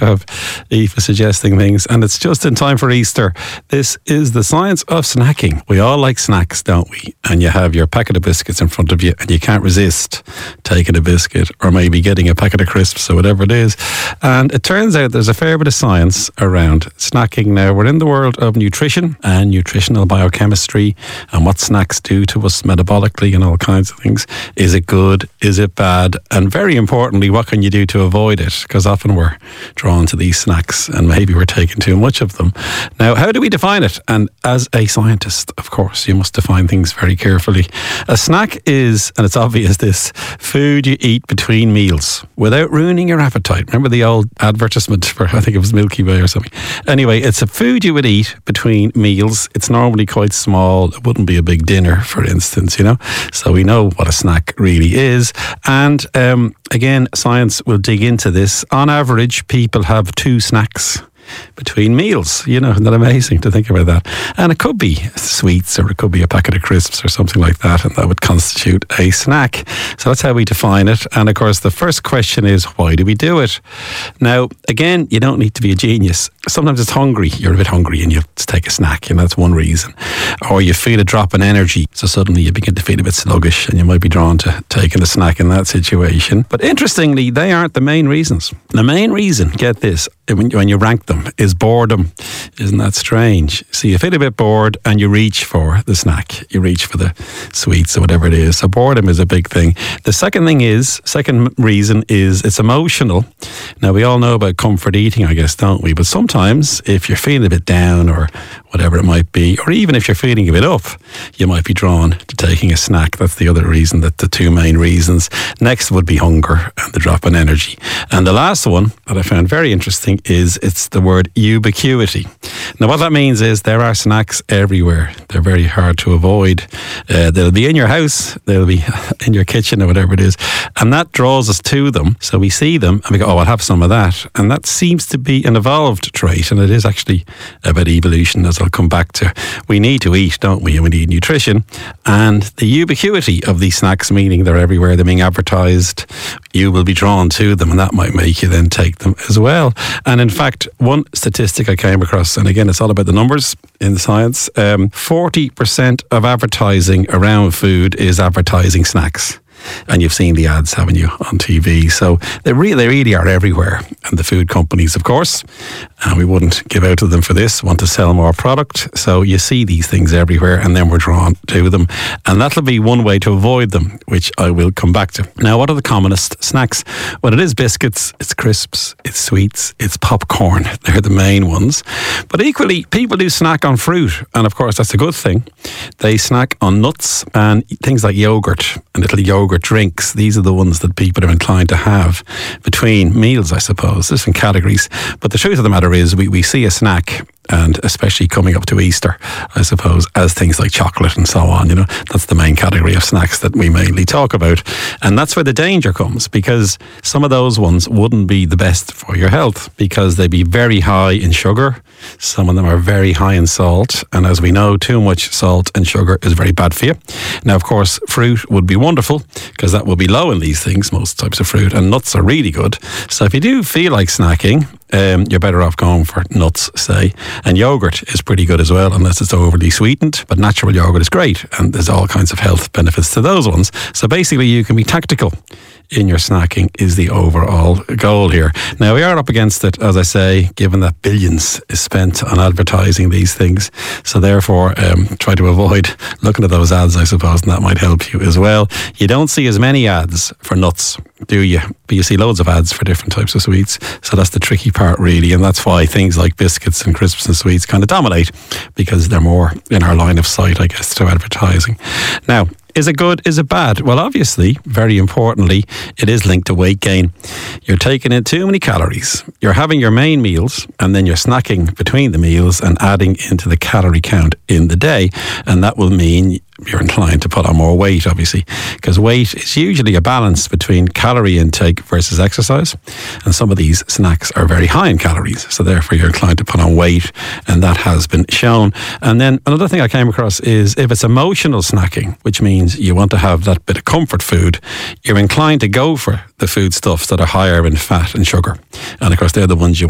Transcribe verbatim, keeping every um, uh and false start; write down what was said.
to have Aoife suggesting things, and it's just in time for Easter. This is the science of snacking. We all like snacks, don't we? And you have your packet of biscuits in front of you, and you can't resist taking a biscuit or maybe getting a packet of crisps or whatever it is. And it turns out there's a fair bit of science around snacking now. We're in the world of nutrition and nutritional biochemistry and what snacks do to us metabolically and all kinds of things. Is it good? Is it bad? And very importantly, what can you do to avoid it? Because often we're drawn to these snacks and maybe we're taking too much of them. Now, how do we define it? And as a scientist, of course, you must define things very carefully. A snack is, and it's obvious this, food you eat between meals without ruining your appetite. Remember the old advertisement for, I think it was Milky Way or something. Anyway, it's a food you would eat between meals. It's normally quite small. It wouldn't be a big dinner, for instance, you know. So we know what a snack really is. And um, again, science will dig into this. On average, people have two snacks between meals. You know, isn't that amazing to think about that? And it could be sweets or it could be a packet of crisps or something like that, and that would constitute a snack. So that's how we define it. And of course, the first question is, why do we do it? Now, again, you don't need to be a genius. Sometimes it's hungry. You're a bit hungry and you have to take a snack, and that's one reason. Or you feel a drop in energy, so suddenly you begin to feel a bit sluggish and you might be drawn to taking a snack in that situation. But interestingly, they aren't the main reasons. The main reason, get this, when you rank them, is boredom. Isn't that strange? So you feel a bit bored and you reach for the snack. You reach for the sweets or whatever it is. So boredom is a big thing. The second thing is, second reason is it's emotional. Now we all know about comfort eating, I guess, don't we? But sometimes if you're feeling a bit down or whatever it might be, or even if you're feeling a bit up, you might be drawn to taking a snack. That's the other reason, that the two main reasons. Next would be hunger and the drop in energy. And the last one that I found very interesting is it's the word ubiquity. Now what that means is there are snacks everywhere. They're very hard to avoid. Uh, they'll be in your house, they'll be in your kitchen or whatever it is, and that draws us to them. So we see them and we go, oh, I'll have some of that. And that seems to be an evolved trait, and it is actually about evolution, as I'll come back to. We need to eat, don't we? And we need nutrition. And the ubiquity of these snacks, meaning they're everywhere, they're being advertised, you will be drawn to them, and that might make you then take them as well. And in fact, one statistic I came across, and again, it's all about the numbers in science, um, forty percent of advertising around food is advertising snacks. And you've seen the ads, haven't you, on T V? So they really, they really are everywhere. And the food companies, of course, and we wouldn't give out to them for this, want to sell more product. So you see these things everywhere, and then we're drawn to them. And that'll be one way to avoid them, which I will come back to. Now, what are the commonest snacks? Well, it is biscuits, it's crisps, it's sweets, it's popcorn. They're the main ones. But equally, people do snack on fruit. And of course, that's a good thing. They snack on nuts and things like yogurt and little yogurt drinks. These are the ones that people are inclined to have between meals, I suppose. Different categories. But the truth of the matter is we, we see a snack, and especially coming up to Easter, I suppose, as things like chocolate and so on, you know, that's the main category of snacks that we mainly talk about. And that's where the danger comes, because some of those ones wouldn't be the best for your health because they'd be very high in sugar. Some of them are very high in salt. And as we know, too much salt and sugar is very bad for you. Now, of course, fruit would be wonderful because that will be low in these things, most types of fruit, and nuts are really good. So if you do feel like snacking, um, you're better off going for nuts, say. And yogurt is pretty good as well, unless it's overly sweetened. But natural yogurt is great, and there's all kinds of health benefits to those ones. So basically, you can be tactical in your snacking is the overall goal here. Now, we are up against it, as I say, given that billions is spent on advertising these things. So therefore, um, try to avoid looking at those ads, I suppose, and that might help you as well. You don't see as many ads for nuts, do you? But you see loads of ads for different types of sweets. So that's the tricky part, really. And that's why things like biscuits and crisps and sweets kind of dominate, because they're more in our line of sight, I guess, to advertising. Now, is it good? Is it bad? Well, obviously, very importantly, it is linked to weight gain. You're taking in too many calories. You're having your main meals and then you're snacking between the meals and adding into the calorie count in the day. And that will mean you're inclined to put on more weight, obviously, because weight is usually a balance between calorie intake versus exercise. And some of these snacks are very high in calories. So therefore, you're inclined to put on weight. And that has been shown. And then another thing I came across is if it's emotional snacking, which means you want to have that bit of comfort food, you're inclined to go for the foodstuffs that are higher in fat and sugar. And of course, they're the ones you